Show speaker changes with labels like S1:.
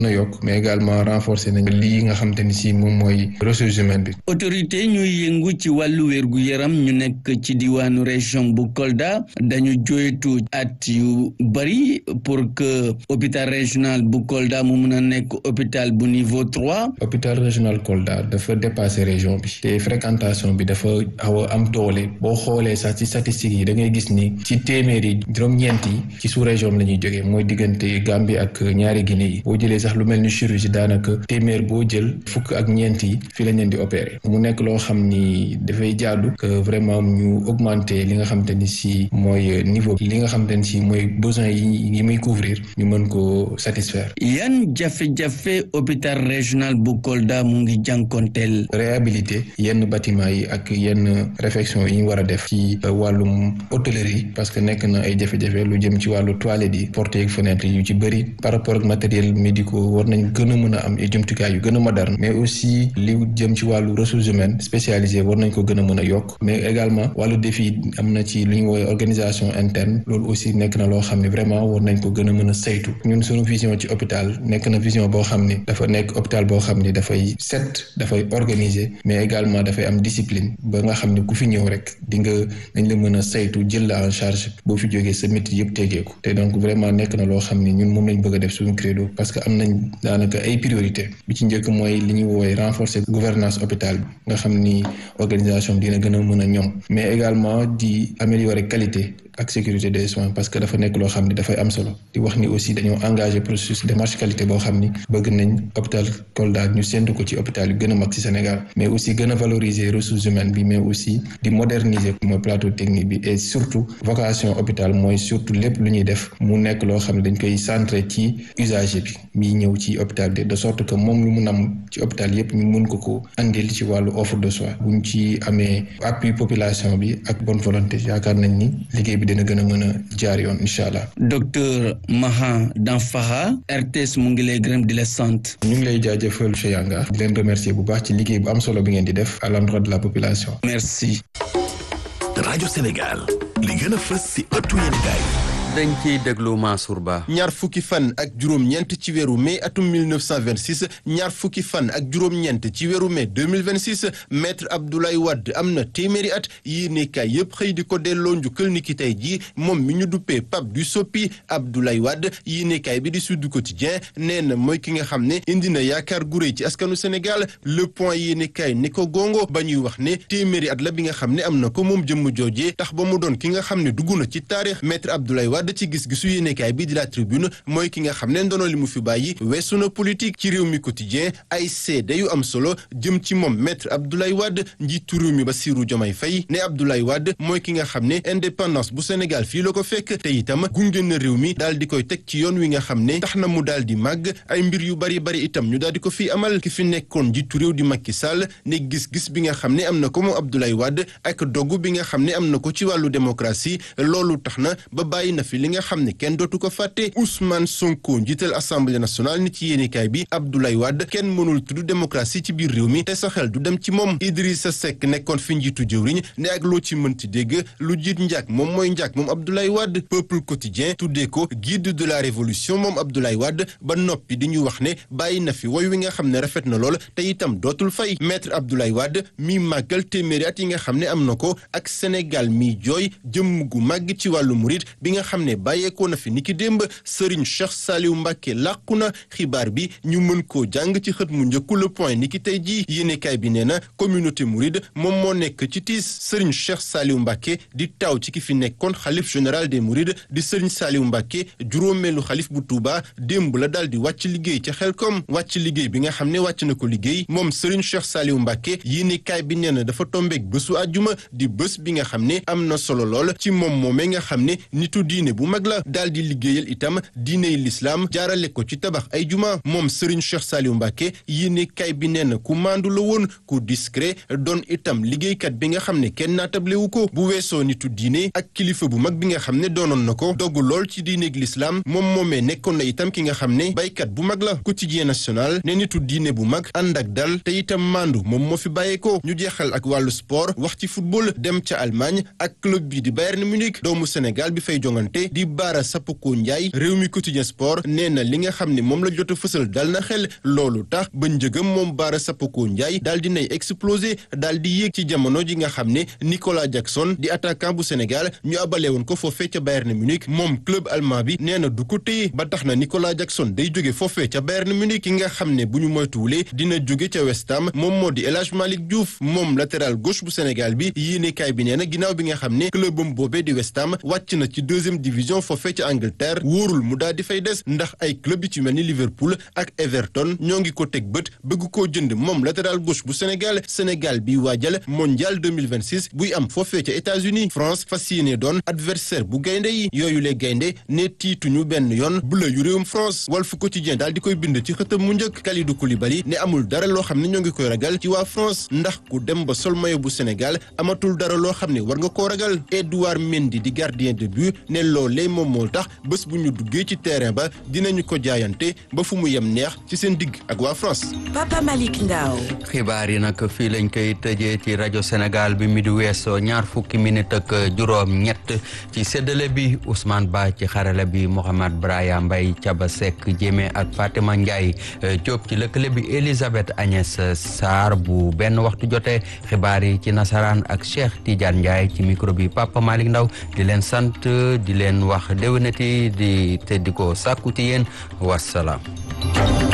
S1: na yokk mais également renforcer nañ lii nga xamante ni si moom mooy ressources humaines bi.
S2: autorité ñuy yëngu ci wàllu wérgu yaram ñu nekk ci diwaanu région bu Kolda dañu joytu at yu bari pour que hôpital régional bu Kolda mu mun a nekk hôpital bu niveau 3.
S1: hôpital régional Kolda dafa dépasser région bi te fréquentation bi dafa xaw a am doole boo xoolee sax ci statistiques yi da ngay gis ni ci téeméeri juróom-ñeent yi ci sous région la ñuy jógee mooy diggante Gambie ak ñaari Guinée yi boo jëlee sax lu mel ni chirurgie daanaka téeméer boo jël fukk ak ñeent yi fi lañ leen di opérer mu nekk loo xam ni dafay jaadu que vraiment ñu augmenter li nga xamante ni si mooy niveau li nga xamante ni si mooy besoin yi muy couvrir ñu mën ko satisfaire.
S2: yan jafe-jafe hôpital régional bu Kolda mu ngi jànkonteel.
S1: réhabiliter yenn bâtiment yi ak yenn réfection yi ñu war a def ci wàllum hôtellerie parce que nekk na ay jafe-jafe lu jëm ci wàllu toilette yi porte ak fenêtre yu ci bëri par rapport ak matériel médicaux war nañ gën a mën a am ay jumtukaay yu gën a moderne mais aussi li jëm ci wàllu ressources humaines spécialisées war nañ ko gën a mën a yokk mais également wàllu défi am na ci lu ñu woowee organisation interne loolu aussi nekk na loo xam ne vraiment war nañ ko gën a mën a saytu ñun suñu vision ci hôpital nekk na vision boo xam ni dafa nekk hôpital boo xam ni dafay set dafay organiser mais également dafay am discipline ba nga xam ne ku fi ñëw rek di nga nañ la mën a saytu jël la en charge boo fi jógee sa métier yëpp tegeeku te donc vraiment nekk na loo xam ne ñun moom lañ bëgg a def suñu credo parce que am nañ daanaka ay priorité bi ci njëkk mooy li ñuy woowee renforcer gouvernance hôpital bi nga xam ni organisation dina gën a mën a ñoŋ mais également di améliorer qualité ak sécurité des soins parce que dafa nekk loo xam ni dafay am solo di wax ni aussi dañoo engagé processus démarche qualité boo xam ni bëgg nañ hôpital Kolda ñu séntu ko ci hôpital yu gën a mag ci Sénégal mais aussi gën a valoriser ressources humaines bi mais aussi di moderniser mooy plateau technique bi et surtout vocation hôpital mooy surtout lépp lu ñuy def mu nekk loo xam ne dañ koy centré ci usager bi mi ñëw ci hôpital bi de sorte que moom lu mu nam ci hôpital yëpp ñu mën ko andil ci wàllu offre de soins buñ ci amee appui population bi ak bonne volonté yaakaar nañ ni liggéey bi dina gën a mën a jaar yoon incha allah.
S2: docteur Maha Danfakha RTS mu ngi lay gërëm di la sant.
S1: ñu ngi lay jaajëfal monsieur Yanga di leen remercier bu baax ci liggéey bu am solo bi ngeen di def à l'endroit de la population.
S2: merci.
S3: rajo Sénégal li gën a fës ci ëttu yéenekaay
S4: dañ ciy déglu Mansour Ba.
S5: ñaar fukki fan ak juróom-ñeent ci weeru mai atum 1926 ñaar fukki fan ak juróom-ñeent ci weeru mai 2026 maître Abdoulaye Wade am na téeméeri at yéenekaay yëpp xëy di ko delloo njukkal ni ki tey jii moom mi ñu duppee Pape du Soppi Abdoulaye Wade yéenekaay bi di Sud Quotidien nee na mooy ki nga xam ne indi na yaakaar gu rëy ci askanu Sénégal Le Point yéenekaay ni ko gongo ba ñuy wax ne téeméeri at la bi nga xam ne am na ko moom jëmm joojee tax ba mu doon ki nga xam ne dugg na ci taarix maître Abdoulaye Wade ci gis-gisu yéenekaay bi di La Tribune mooy ki nga xam ne ndono li mu fi bàyyi weesu na politique ci réew mi quotidien ay seede yu am solo jëm ci moom maître Abdoulaye Wade njiitu réew mi Bassirou Diomaye Faye ne Abdoulaye Wade mooy ki nga xam ne indépendance bu Sénégal fii la ko fekk te itam gunge na réew mi daal di koy teg ci yoon wi nga xam ne tax na mu daal di màgg ay mbir yu bari itam ñu daal di ko fi amal ki fi nekkoon njiitu réew di Macky Sall ne gis-gis bi nga xam ne am na ko moom Abdoulaye Wade ak dogu bi nga xam ne am na ko ci wàllu démocratie loolu tax na ba bàyyi na fi li nga xam ne kenn dootu ko fàtte Ousmane Sonko njiital assemblée nationale ni ci yéenekaay bi Abdoulaye Wade kenn mënul tudd démocratie ci biir réew mi te sa xel du dem ci moom Idrissa Seck nekkoon fi njiitu jëwriñ ne ak loo ci mënti dégg lu jiit njaag moom mooy njaag moom Abdoulaye Wade peuple quotidien tuddee ko guide de la révolution moom Abdoulaye Wade ba noppi di ñu wax ne bàyyi na fi woy wi nga xam ne rafet na lool te itam dootul fay maître Abdoulaye Wade mi màggal téeméeri at yi nga xam ne am na ko ak Sénégal mi jooy jëmm gu màgg ci wàllu murit bi nga xam ne bàyyeekoo na fi niki démb Serigne Cheikh Saliou Mbacké làqu na xibaar bi ñu mën koo jàng ci xët mu njëkku Le Point niki tey jii yéenekaay bi nee na communauté mouride moom moo nekk ci tiis Serigne Cheikh Saliou Mbacké di taw ci ki fi nekkoon xalif général des mourides di Serigne Saliou Mbacké juróomeelu xalif bu Touba démb la daal di wàcc liggéey ca Xelkom wàcc liggéey bi nga xam ne wàcc na ko liggéey moom Serigne Cheikh Saliou Mbacké yéenekaay bi nee na dafa tombeek bésu àjjuma di bés bi nga xam ne am na solo lool ci moom moomee nga xam ne nitu diine bu mag la daal di liggéeyal itam diiney lislaam jaarale ko ci tabax ay juma moom Serigne Cheikh Saliou Mbacké yéenekaay bi nee na ku maandu la woon ku discret doon itam liggéeykat bi nga xam ne kenn naatable ko bu weesoo nitu diine ak kilifa bu mag bi nga xam ne doonoon na ko dogu lool ci diineeg lislaam moom moomee nekkoon na itam ki nga xam ne baykat bu mag la quotidien national ne nitu diine bu mag ànd ak dal te itam maandu moom moo fi bàyyeekoo ñu jeexal ak wàllu sport wax ci football dem ca Allemagne ak club bi di Bayern Munich doomu Sénégal bi fay jongante boobee di Bara Sapoko Ndiaye Rewmi Quotidien Sport nee na li nga xam ne moom la jot a fësal dal na xel loolu tax ba njëgam moom Bara Sapoko Ndiaye daal di nay explosé daal di yéeg ci jamono ji nga xam ne Nicolas Jackson di attaquant bu Sénégal ñu abale woon ko foofee ca Bayern Munich moom club allemand bi nee na du ko téye ba tax na Nicolas Jackson day jóge foofee ca Bayern Munich ki nga xam ne bu ñu moytuwulee dina jóge ca West Ham moom moo di El Hadji Malick Diouf moom latéral gauche bu Sénégal bi yéenekaay bi nee na ginnaaw bi nga xam ne clubam boobee di West Ham wàcc na ci deuxième division foofee ca Angleterre wóorul mu daal di fay des ndax ay club yi ci mel ni Liverpool ak Everton ñoo ngi ko teg bët bëgg koo jënd moom latéral gauche bu Sénégal bi waajal mondial 2026 buy am foofee ca États-Unis France fas yéene doon adversaire bu gaynde yi yooyu le gaynde ne tiituñu benn yoon bleu yu réewum France Walf Quotidien daal di koy bind ci xëtam mu njëkk Kalidou Koulibaly ne amul dara loo xam ne ñoo ngi koy ragal ci waa France ndax ku dem ba sol maillot bu Sénégal amatul dara loo xam ne war nga koo ragal Edouard Mendy di gardien de but ne loolee moom moo tax bés bu ñu duggee ci terrain ba dinañu ko jaayante ba fu mu yem neex ci seen digg ak waa France.
S6: Papa Malick Ndao.
S4: xibaar yi nag fii lañ koy tëjee ci rajo Sénégal bi mi di weesoo ñaar fukki minute ak juróom-ñett ci séddale bi Ousmane Ba ci xarala bi Mohamed Braya Mbaye Thiaba Seck Jémé ak Fatima Ndiaye Diop ci lëkkale bi Elisabeth Agnès Sarr bu benn waxtu jotee xibaar yi ci nasaraan ak Cheikh Tidiane Ndiaye ci micro bi Papa Malick Ndaw di leen sant di leen wax déwénati di ko sàkku ci yéen wasalaam.